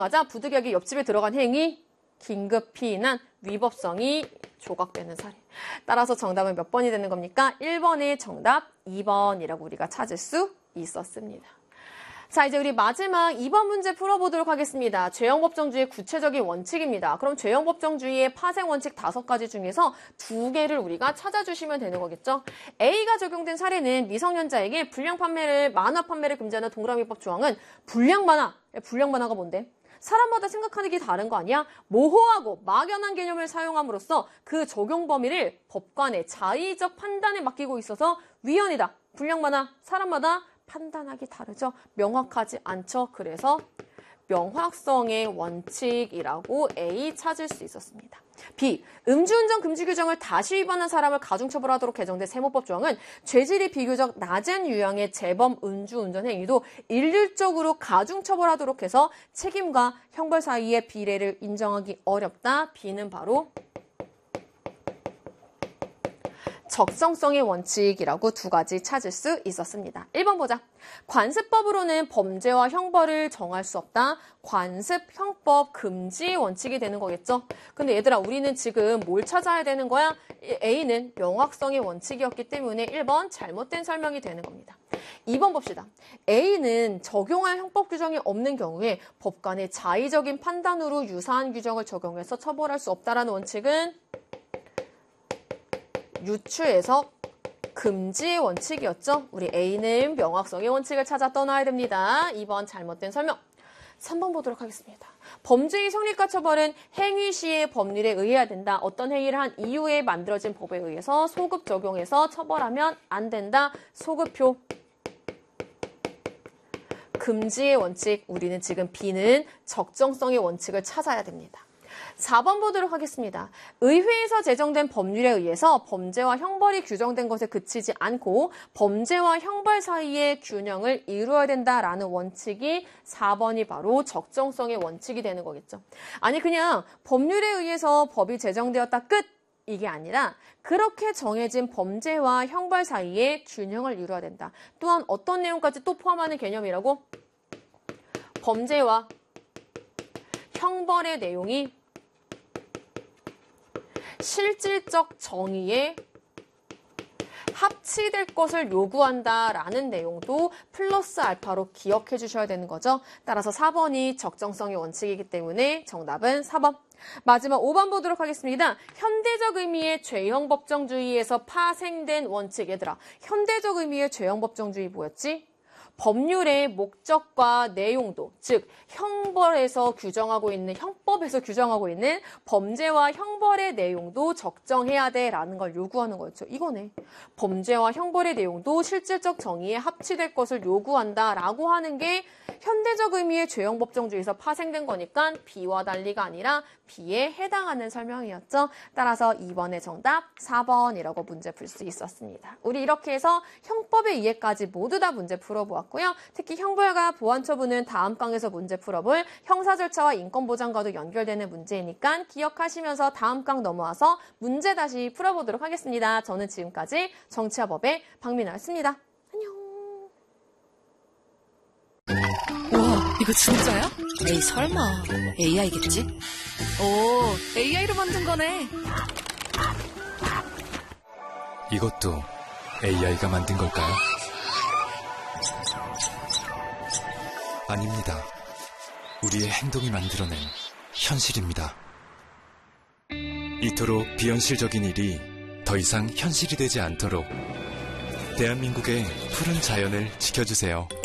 맞아 부득이하게 옆집에 들어간 행위 긴급 피인한 위법성이 조각되는 사례. 따라서 정답은 몇 번이 되는 겁니까? 1번의 정답 2번이라고 우리가 찾을 수 있었습니다. 자, 이제 우리 마지막 2번 문제 풀어보도록 하겠습니다. 죄형법정주의의 구체적인 원칙입니다. 그럼 죄형법정주의의 파생 원칙 5가지 중에서 2개를 우리가 찾아주시면 되는 거겠죠. A가 적용된 사례는 미성년자에게 불량 판매를, 만화 판매를 금지하는 동그라미법 조항은 불량 만화가 뭔데? 사람마다 생각하는 게 다른 거 아니야? 모호하고 막연한 개념을 사용함으로써 그 적용 범위를 법관의 자의적 판단에 맡기고 있어서 위헌이다. 불량 만화, 사람마다 판단하기 다르죠. 명확하지 않죠. 그래서 명확성의 원칙이라고 A 찾을 수 있었습니다. B. 음주운전 금지 규정을 다시 위반한 사람을 가중처벌하도록 개정된 세무법 조항은 죄질이 비교적 낮은 유형의 재범 음주운전 행위도 일률적으로 가중처벌하도록 해서 책임과 형벌 사이의 비례를 인정하기 어렵다. B는 바로 적정성의 원칙이라고 2가지 찾을 수 있었습니다. 1번 보자. 관습법으로는 범죄와 형벌을 정할 수 없다. 관습, 형법, 금지 원칙이 되는 거겠죠. 근데 얘들아 우리는 지금 뭘 찾아야 되는 거야? A는 명확성의 원칙이었기 때문에 1번 잘못된 설명이 되는 겁니다. 2번 봅시다. A는 적용할 형법 규정이 없는 경우에 법관의 자의적인 판단으로 유사한 규정을 적용해서 처벌할 수 없다라는 원칙은 유추해석 금지의 원칙이었죠. 우리 A는 명확성의 원칙을 찾아 떠나야 됩니다. 2번 잘못된 설명. 3번 보도록 하겠습니다. 범죄의 성립과 처벌은 행위 시의 법률에 의해야 된다. 어떤 행위를 한 이후에 만들어진 법에 의해서 소급 적용해서 처벌하면 안 된다. 소급표. 금지의 원칙. 우리는 지금 B는 적정성의 원칙을 찾아야 됩니다. 4번 보도록 하겠습니다. 의회에서 제정된 법률에 의해서 범죄와 형벌이 규정된 것에 그치지 않고 범죄와 형벌 사이의 균형을 이루어야 된다라는 원칙이 4번이 바로 적정성의 원칙이 되는 거겠죠. 아니 그냥 법률에 의해서 법이 제정되었다 끝! 이게 아니라 그렇게 정해진 범죄와 형벌 사이의 균형을 이루어야 된다. 또한 어떤 내용까지 또 포함하는 개념이라고? 범죄와 형벌의 내용이 실질적 정의에 합치될 것을 요구한다라는 내용도 플러스 알파로 기억해 주셔야 되는 거죠. 따라서 4번이 적정성의 원칙이기 때문에 정답은 4번. 마지막 5번 보도록 하겠습니다. 현대적 의미의 죄형법정주의에서 파생된 원칙. 얘들아, 현대적 의미의 죄형법정주의 뭐였지? 법률의 목적과 내용도, 즉 형벌에서 규정하고 있는, 형법에서 규정하고 있는 범죄와 형벌의 내용도 적정해야 돼라는 걸 요구하는 거였죠. 이거네. 범죄와 형벌의 내용도 실질적 정의에 합치될 것을 요구한다라고 하는 게 현대적 의미의 죄형법정주의에서 파생된 거니까 B와 달리가 아니라 B에 해당하는 설명이었죠. 따라서 2번의 정답 4번이라고 문제 풀 수 있었습니다. 우리 이렇게 해서 형법의 이해까지 모두 다 문제 풀어보았고요. 특히 형벌과 보완처분은 다음 강에서 문제 풀어볼 형사 절차와 인권보장과도 연결되는 문제이니까 기억하시면서 다음 강 넘어와서 문제 다시 풀어보도록 하겠습니다. 저는 지금까지 정치화법의 박민아였습니다. 우와, 이거 진짜야? 에이, 설마. AI겠지? 오, AI로 만든 거네. 이것도 AI가 만든 걸까요? 아닙니다. 우리의 행동이 만들어낸 현실입니다. 이토록 비현실적인 일이 더 이상 현실이 되지 않도록 대한민국의 푸른 자연을 지켜주세요.